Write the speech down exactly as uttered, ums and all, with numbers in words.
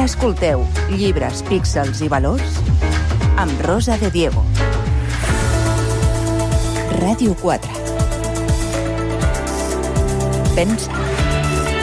Ara escolteu Llibres, píxels i valors amb Rosa de Diego. Ràdio quatre. Pensa.